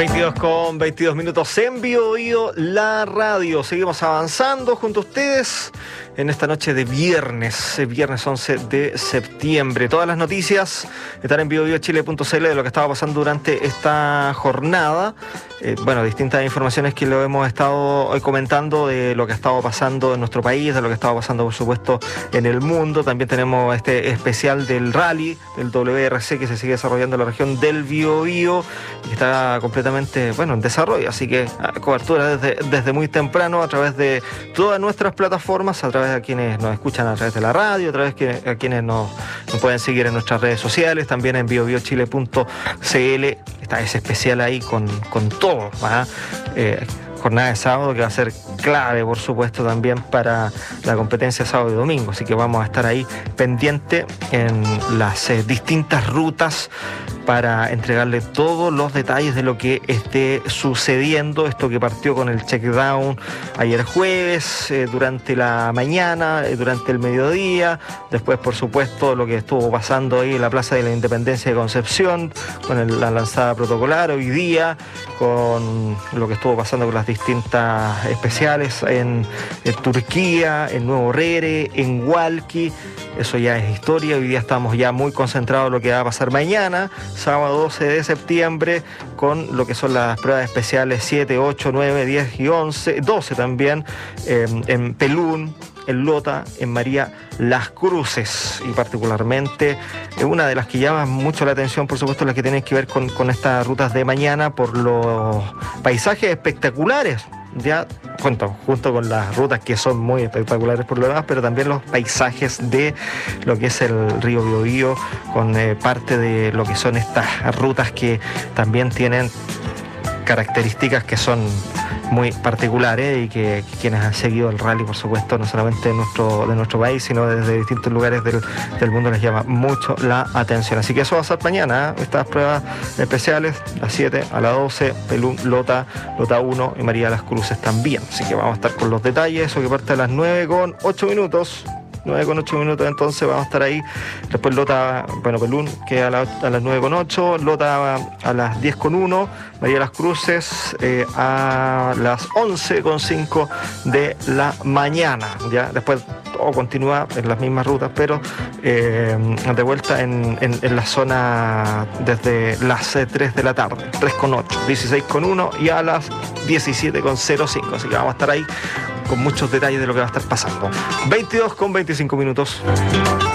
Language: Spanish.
22:22 en Biobío, la radio. Seguimos avanzando junto a ustedes en esta noche de viernes 11 de septiembre. Todas las noticias están en biobiochile.cl de lo que estaba pasando durante esta jornada. Distintas informaciones que lo hemos estado hoy comentando de lo que ha estado pasando en nuestro país, de lo que ha estado pasando, por supuesto, en el mundo. También tenemos este especial del rally, del WRC, que se sigue desarrollando en la región del Biobío y que está completamente, en desarrollo. Así que cobertura desde muy temprano a través de todas nuestras plataformas, a través de quienes nos escuchan a través de la radio, a través de quienes nos pueden seguir en nuestras redes sociales, también en biobiochile.cl. Está ese especial ahí con todo. Jornada de sábado que va a ser clave, por supuesto, también para la competencia sábado y domingo. Así que vamos a estar ahí pendiente en las distintas rutas para entregarle todos los detalles de lo que esté sucediendo. Esto que partió con el checkdown ayer jueves, durante la mañana, durante el mediodía. Después, por supuesto, lo que estuvo pasando ahí en la Plaza de la Independencia de Concepción, con la lanzada protocolar hoy día, con lo que estuvo pasando con las distintas especiales en Turquía, en Nuevo Rere, en Hualqui. Eso ya es historia. Hoy día estamos ya muy concentrados en lo que va a pasar mañana, sábado 12 de septiembre, con lo que son las pruebas especiales 7, 8, 9, 10 y 11, 12 también, en Pelún, en Lota, en María Las Cruces, y particularmente una de las que llama mucho la atención, por supuesto, las que tienen que ver con estas rutas de mañana, por los paisajes espectaculares, ya junto con las rutas que son muy espectaculares por lo demás, pero también los paisajes de lo que es el río Biobío, con parte de lo que son estas rutas que también tienen características que son muy particulares y que quienes han seguido el rally, por supuesto, no solamente de nuestro país, sino desde distintos lugares del mundo, les llama mucho la atención. Así que eso va a ser mañana, estas pruebas especiales, las 7, a las 12, Pelún, Lota 1 y María Las Cruces también. Así que vamos a estar con los detalles, eso que parte a las 9:08. 9:08, entonces vamos a estar ahí. Después Lota, Pelún, que a las 9:08, Lota a las 10:01, María Las Cruces a las 11:05 de la mañana. Ya después todo continúa en las mismas rutas, pero de vuelta en la zona desde las 3 de la tarde, 3:08, 16:01 y a las 17:05. Así que vamos a estar ahí con muchos detalles de lo que va a estar pasando. 22:25.